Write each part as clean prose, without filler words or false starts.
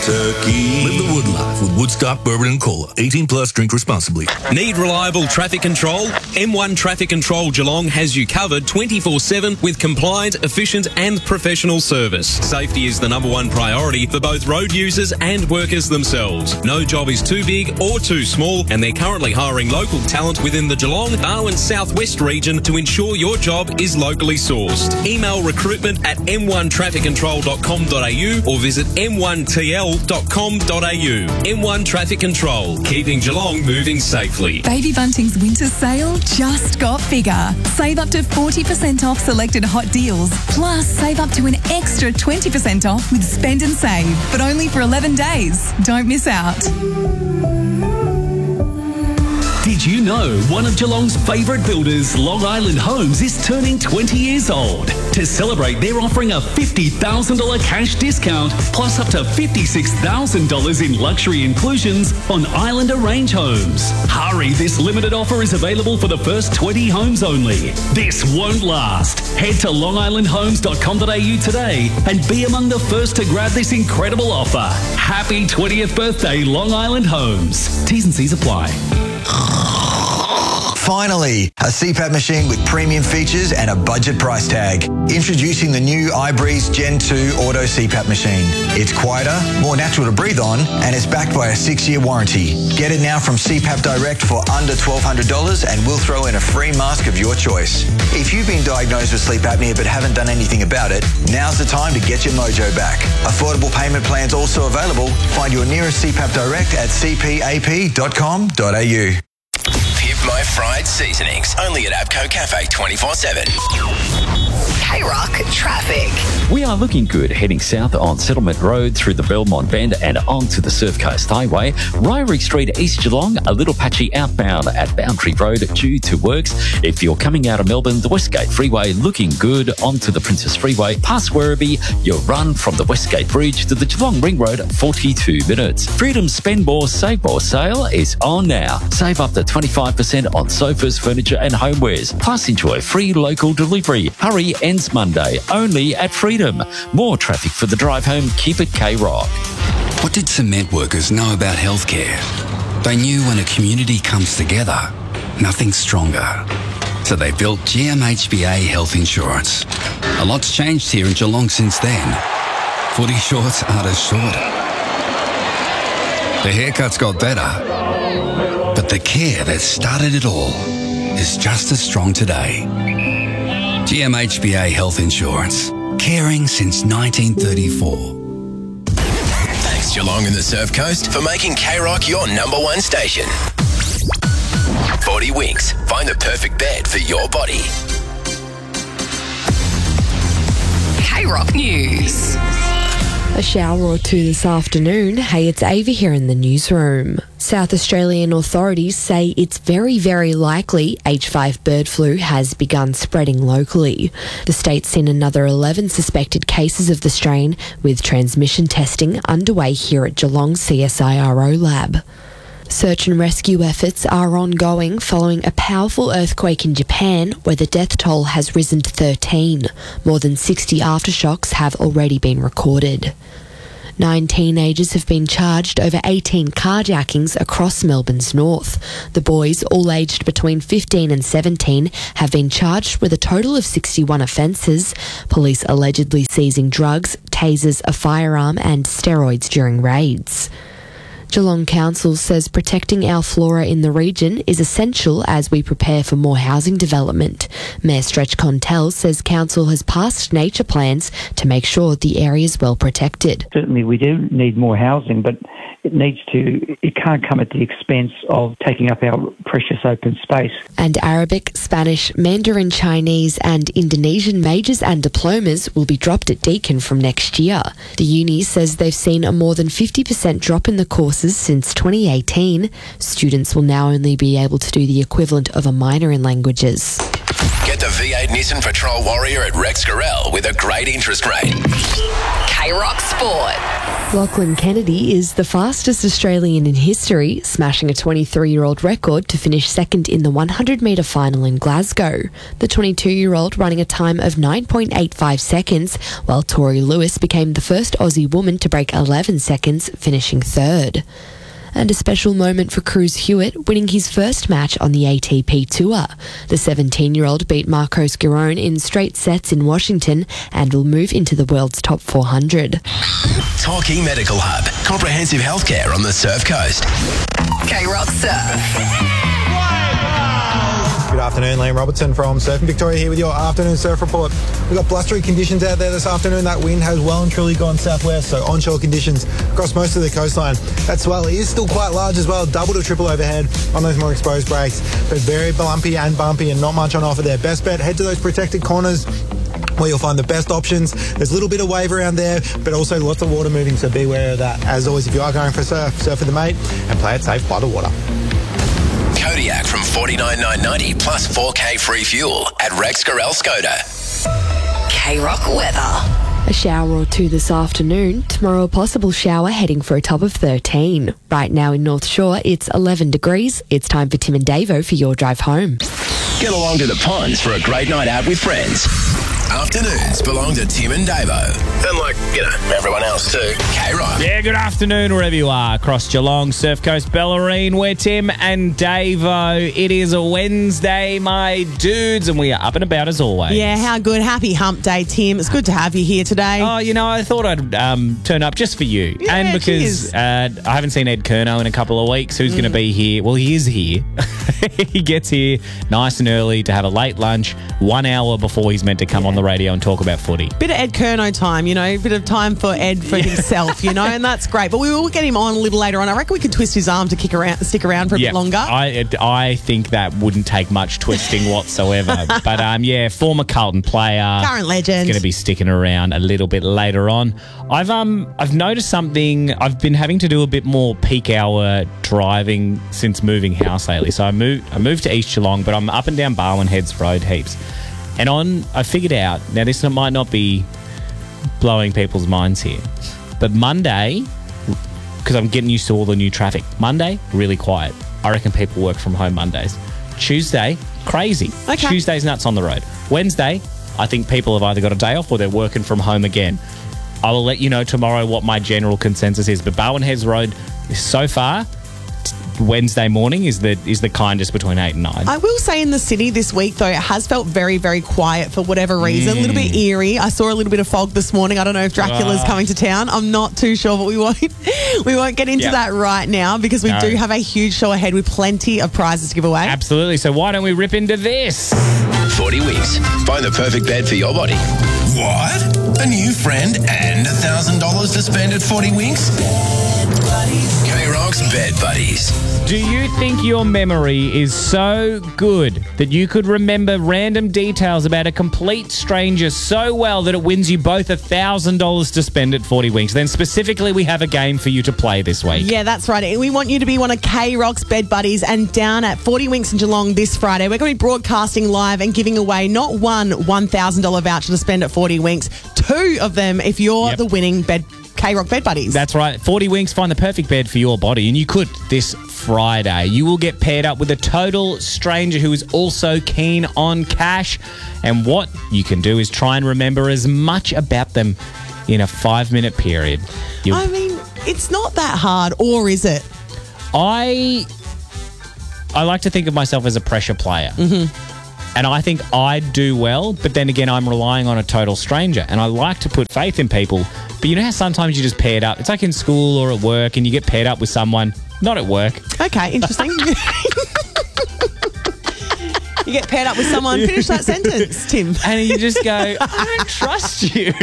Turkey. Live the wood life with Woodstock Bourbon and Cola. 18 plus, drink responsibly. Need reliable traffic control? M1 Traffic Control Geelong has you covered 24/7 with compliant, efficient and professional service. Safety is the number one priority for both road users and workers themselves. No job is too big or too small, and they're currently hiring local talent within the Geelong, Darwin Southwest region to ensure your job is locally sourced. Email recruitment@m1trafficcontrol.com.au or visit m1tl.com.au. M1 Traffic Control, keeping Geelong moving safely. Baby Bunting's winter sale just got bigger. Save up to 40% off selected hot deals. Plus, save up to an extra 20% off with Spend and Save, but only for 11 days. Don't miss out. Did you know one of Geelong's favourite builders, Long Island Homes, is turning 20 years old? To celebrate, they're offering a $50,000 cash discount plus up to $56,000 in luxury inclusions on Islander Range homes. Hurry, this limited offer is available for the first 20 homes only. This won't last. Head to longislandhomes.com.au today and be among the first to grab this incredible offer. Happy 20th birthday, Long Island Homes. T's and C's apply. Finally, a CPAP machine with premium features and a budget price tag. Introducing the new iBreeze Gen 2 Auto CPAP machine. It's quieter, more natural to breathe on, and it's backed by a 6-year warranty. Get it now from CPAP Direct for under $1,200 and we'll throw in a free mask of your choice. If you've been diagnosed with sleep apnea but haven't done anything about it, now's the time to get your mojo back. Affordable payment plans also available. Find your nearest CPAP Direct at cpap.com.au. My fried seasonings, only at Abco Cafe 24/7. K-Rock traffic. We are looking good heading south on Settlement Road through the Belmont Bend and onto the Surf Coast Highway. Ryrie Street, East Geelong, a little patchy outbound at Boundary Road due to works. If you're coming out of Melbourne, the Westgate Freeway looking good onto the Princess Freeway. Past Werribee, your run from the Westgate Bridge to the Geelong Ring Road, 42 minutes. Freedom Spend More, Save More sale is on now. Save up to 25% on sofas, furniture and homewares. Plus enjoy free local delivery. Hurry, ends Monday, only at Freedom. More traffic for the drive home. Keep it K-Rock. What did cement workers know about healthcare? They knew when a community comes together, nothing's stronger. So they built GMHBA Health Insurance. A lot's changed here in Geelong since then. Footy shorts aren't as short. The haircuts got better. But the care that started it all is just as strong today. GMHBA Health Insurance. Caring since 1934. Thanks Geelong and the Surf Coast for making K-Rock your number one station. 40 Winks. Find the perfect bed for your body. K-Rock News. A shower or two this afternoon. Hey, it's Ava here in the newsroom. South Australian authorities say it's very, very likely H5 bird flu has begun spreading locally. The state's seen another 11 suspected cases of the strain, with transmission testing underway here at Geelong CSIRO lab. Search and rescue efforts are ongoing following a powerful earthquake in Japan where the death toll has risen to 13. More than 60 aftershocks have already been recorded. 9 teenagers have been charged over 18 carjackings across Melbourne's north. The boys, all aged between 15 and 17, have been charged with a total of 61 offences. Police allegedly seizing drugs, tasers, a firearm and steroids during raids. Geelong Council says protecting our flora in the region is essential as we prepare for more housing development. Mayor Stretch Contell says Council has passed nature plans to make sure the area is well protected. Certainly we do need more housing, but it can't come at the expense of taking up our precious open space. And Arabic, Spanish, Mandarin Chinese and Indonesian majors and diplomas will be dropped at Deakin from next year. The uni says they've seen a more than 50% drop in the courses since 2018. Students will now only be able to do the equivalent of a minor in languages. Get the V8 Nissan Patrol Warrior at Rex Gorell with a great interest rate. K-Rock Sport. Lachlan Kennedy is the fastest Australian in history, smashing a 23-year-old record to finish second in the 100-metre final in Glasgow. The 22-year-old running a time of 9.85 seconds, while Tori Lewis became the first Aussie woman to break 11 seconds, finishing third. And a special moment for Cruz Hewitt, winning his first match on the ATP Tour. The 17-year-old beat Marcos Giron in straight sets in Washington and will move into the world's top 400. Torquay Medical Hub. Comprehensive healthcare on the Surf Coast. K-Rock Surf. Good afternoon, Liam Robertson from Surfing Victoria here with your afternoon surf report. We've got blustery conditions out there this afternoon. That wind has well and truly gone southwest, so onshore conditions across most of the coastline. That swell is still quite large as well, double to triple overhead on those more exposed breaks, but very lumpy and bumpy and not much on offer there. Best bet, head to those protected corners where you'll find the best options. There's a little bit of wave around there, but also lots of water moving, so beware of that. As always, if you are going for a surf with a mate and play it safe by the water. Kodiak from $49,990 plus 4K free fuel at Rex Gorel Skoda. K-Rock weather. A shower or two this afternoon. Tomorrow, a possible shower heading for a top of 13. Right now in North Shore, it's 11 degrees. It's time for Tim and Davo for your drive home. Get along to the ponds for a great night out with friends. Afternoons belong to Tim and Davo. And like, everyone else too. K-Rock. Yeah, good afternoon wherever you are. Across Geelong, Surf Coast, Bellarine, we're Tim and Davo. It is a Wednesday, my dudes, and we are up and about as always. Yeah, how good. Happy hump day, Tim. It's good to have you here today. Oh, I thought I'd turn up just for you. Yeah, and because I haven't seen Ed Curnow in a couple of weeks, who's going to be here. Well, he is here. He gets here nice and early to have a late lunch, 1 hour before he's meant to come on the radio and talk about footy. Bit of Ed Curnow time, a bit of time for Ed for himself, and that's great. But we will get him on a little later on. I reckon we could twist his arm to stick around for a bit longer. I think that wouldn't take much twisting whatsoever. But former Carlton player, current legend, going to be sticking around a little bit later on. I've noticed something. I've been having to do a bit more peak hour driving since moving house lately. So I moved to East Geelong, but I'm up and down Barwon Heads Road heaps. And I figured out, now this might not be blowing people's minds here, but Monday, because I'm getting used to all the new traffic, Monday, really quiet. I reckon people work from home Mondays. Tuesday, crazy. Okay. Tuesday's nuts on the road. Wednesday, I think people have either got a day off or they're working from home again. I will let you know tomorrow what my general consensus is, but Barwon Heads Road, so far, Wednesday morning is the kindest between 8 and 9. I will say in the city this week, though, it has felt very, very quiet for whatever reason. A little bit eerie. I saw a little bit of fog this morning. I don't know if Dracula's coming to town. I'm not too sure, but we won't get into that right now because we do have a huge show ahead with plenty of prizes to give away. Absolutely. So why don't we rip into this? 40 Winks. Find the perfect bed for your body. What? A new friend and $1,000 to spend at 40 Winks? K-Rock's Bed Buddies. Do you think your memory is so good that you could remember random details about a complete stranger so well that it wins you both $1,000 to spend at 40 Winks? Then specifically, we have a game for you to play this week. Yeah, that's right. We want you to be one of K-Rock's Bed Buddies, and down at 40 Winks in Geelong this Friday, we're going to be broadcasting live and giving away not one $1,000 voucher to spend at 40 Winks, two of them if you're the winning K-Rock Bed Buddies. That's right. 40 Winks, find the perfect bed for your body. And you could this Friday. You will get paired up with a total stranger who is also keen on cash. And what you can do is try and remember as much about them in a 5-minute period. I mean, it's not that hard, or is it? I like to think of myself as a pressure player. Mm-hmm. And I think I'd do well, but then again, I'm relying on a total stranger. And I like to put faith in people. But you know how sometimes you just paired up? It's like in school or at work and you get paired up with someone, not at work. Okay, interesting. You get paired up with someone, finish that sentence, Tim. And you just go, I don't trust you.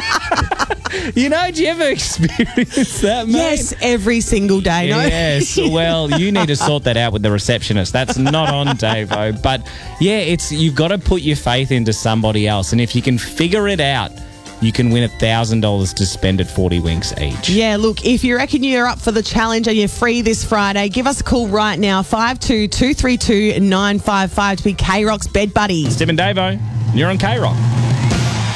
Do you ever experience that, mate? Yes, every single day. No? Yes, well, you need to sort that out with the receptionist. That's not on Davo. But yeah, you've got to put your faith into somebody else. And if you can figure it out, you can win $1,000 to spend at 40 Winks each. Yeah, look, if you reckon you're up for the challenge and you're free this Friday, give us a call right now, 52232 955 to be K-Rock's Bed Buddies. Tim and Davo, you're on K-Rock.